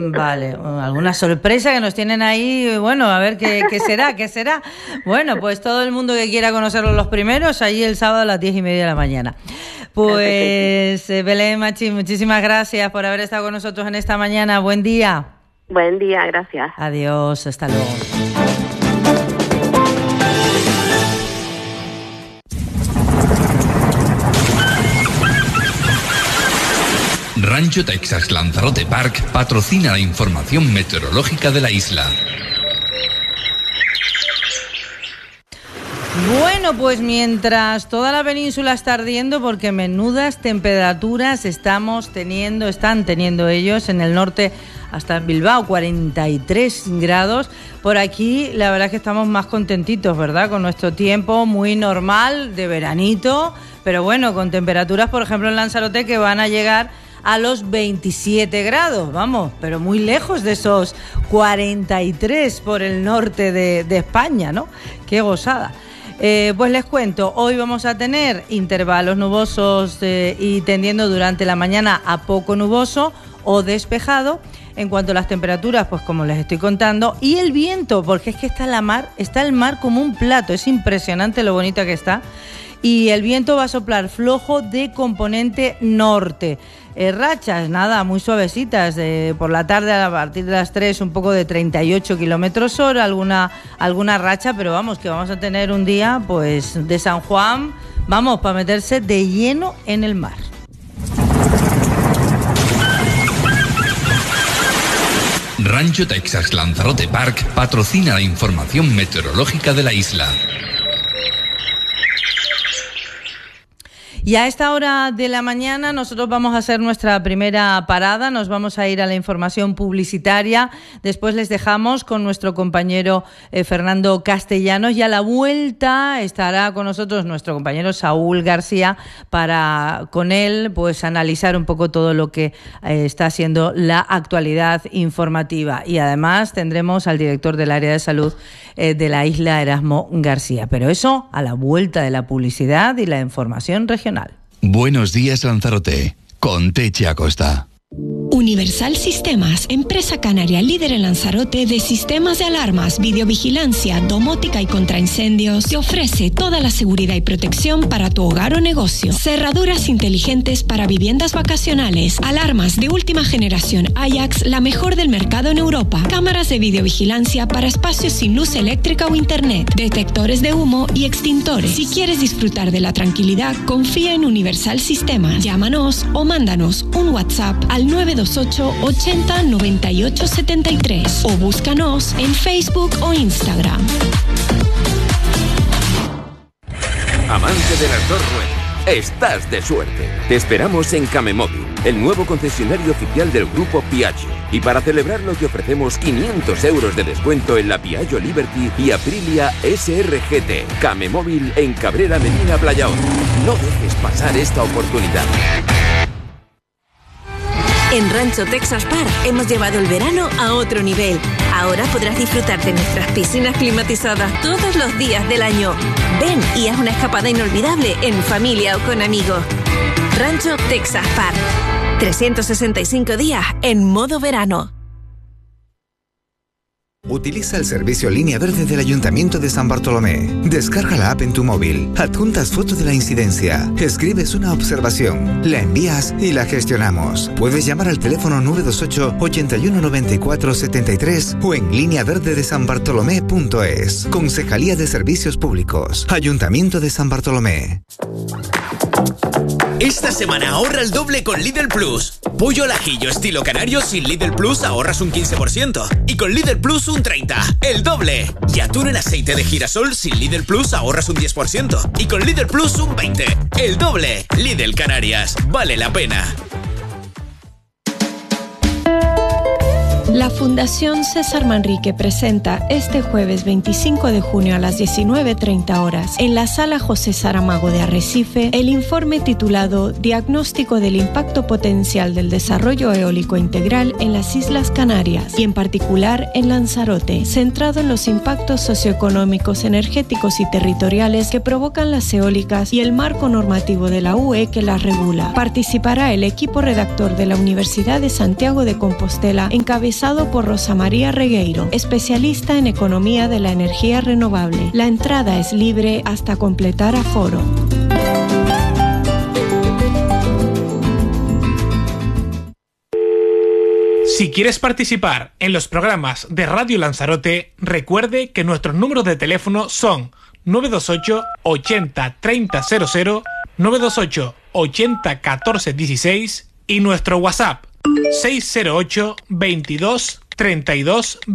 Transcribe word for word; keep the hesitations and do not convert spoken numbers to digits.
Vale, alguna sorpresa que nos tienen ahí, bueno, a ver qué, qué será, qué será. Bueno, pues todo el mundo que quiera conocerlos los primeros, allí el sábado a las diez y media de la mañana. Pues eh, Belén Machín, muchísimas gracias por haber estado con nosotros en esta mañana. Buen día. Buen día, gracias. Adiós, hasta luego. Rancho Texas Lanzarote Park patrocina la información meteorológica de la isla. Bueno, pues mientras toda la península está ardiendo, porque menudas temperaturas estamos teniendo, están teniendo ellos en el norte hasta Bilbao, cuarenta y tres grados. Por aquí la verdad es que estamos más contentitos, ¿verdad? Con nuestro tiempo muy normal de veranito, pero bueno, con temperaturas, por ejemplo, en Lanzarote que van a llegar a los veintisiete grados, vamos, pero muy lejos de esos cuarenta y tres por el norte de, de España, ¿no? Qué gozada. Eh, pues les cuento, hoy vamos a tener intervalos nubosos eh, y tendiendo durante la mañana a poco nuboso o despejado. En cuanto a las temperaturas, pues como les estoy contando, y el viento, porque es que está la mar, está el mar como un plato, es impresionante lo bonita que está. Y el viento va a soplar flojo de componente norte. Eh, rachas, nada, muy suavecitas, eh, por la tarde a partir de las tres un poco de treinta y ocho kilómetros hora, alguna, alguna racha, pero vamos, que vamos a tener un día pues de San Juan, vamos, para meterse de lleno en el mar. Rancho Texas Lanzarote Park patrocina la información meteorológica de la isla. Y a esta hora de la mañana nosotros vamos a hacer nuestra primera parada, nos vamos a ir a la información publicitaria, después les dejamos con nuestro compañero eh, Fernando Castellanos y a la vuelta estará con nosotros nuestro compañero Saúl García para con él pues analizar un poco todo lo que eh, está haciendo la actualidad informativa, y además tendremos al director del área de salud eh, de la isla, Erasmo García, pero eso a la vuelta de la publicidad y la información regional. Buenos días, Lanzarote, con Teche Acosta. Universal Sistemas, empresa canaria líder en Lanzarote de sistemas de alarmas, videovigilancia, domótica y contraincendios, te ofrece toda la seguridad y protección para tu hogar o negocio. Cerraduras inteligentes para viviendas vacacionales, alarmas de última generación Ajax, la mejor del mercado en Europa, cámaras de videovigilancia para espacios sin luz eléctrica o internet, detectores de humo y extintores. Si quieres disfrutar de la tranquilidad, confía en Universal Sistemas. Llámanos o mándanos un WhatsApp al nueve dos ocho ochenta noventa y ocho setenta y tres o búscanos en Facebook o Instagram. Amante de las dos ruedas, estás de suerte. Te esperamos en Camemóvil, el nuevo concesionario oficial del grupo Piaggio. Y para celebrarlo te ofrecemos quinientos euros de descuento en la Piaggio Liberty y Aprilia S R G T. Camemóvil en Cabrera Medina Playaón. No dejes pasar esta oportunidad. En Rancho Texas Park hemos llevado el verano a otro nivel. Ahora podrás disfrutar de nuestras piscinas climatizadas todos los días del año. Ven y haz una escapada inolvidable en familia o con amigos. Rancho Texas Park. trescientos sesenta y cinco días en modo verano. Utiliza el servicio Línea Verde del Ayuntamiento de San Bartolomé. Descarga la app en tu móvil, adjuntas foto de la incidencia, escribes una observación, la envías y la gestionamos. Puedes llamar al teléfono nueve dos ocho ochenta y uno noventa y cuatro setenta y tres o en línea verde de san bartolomé punto es. Concejalía de Servicios Públicos, Ayuntamiento de San Bartolomé. Esta semana ahorra el doble con Lidl Plus. Pollo al ajillo estilo canario sin Lidl Plus ahorras un quince por ciento. Y con Lidl Plus un treinta por ciento. ¡El doble! Y atún en aceite de girasol sin Lidl Plus ahorras un diez por ciento. Y con Lidl Plus un veinte por ciento. ¡El doble! Lidl Canarias. Vale la pena. La Fundación César Manrique presenta este jueves veinticinco de junio a las diecinueve treinta horas en la Sala José Saramago de Arrecife el informe titulado Diagnóstico del impacto potencial del desarrollo eólico integral en las Islas Canarias y en particular en Lanzarote, centrado en los impactos socioeconómicos, energéticos y territoriales que provocan las eólicas y el marco normativo de la U E que las regula. Participará el equipo redactor de la Universidad de Santiago de Compostela, encabezado por Rosa María Regueiro, especialista en economía de la energía renovable. La entrada es libre hasta completar aforo. Si quieres participar en los programas de Radio Lanzarote, recuerde que nuestros números de teléfono son nueve dos ocho ochenta treinta cero cero, nueve dos ocho ochenta catorce dieciséis y nuestro WhatsApp seis cero ocho veintidós treinta y dos